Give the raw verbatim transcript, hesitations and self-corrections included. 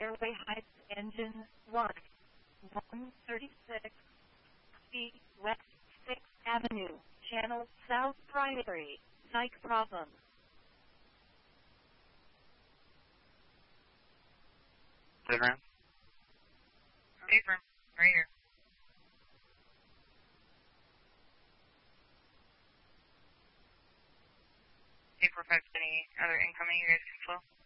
Airway Heights, engine one, one thirty-six feet west sixth Avenue, channel south primary, psych problem. Sit around. Safe room, right here. eight four five, any other incoming you guys can flow?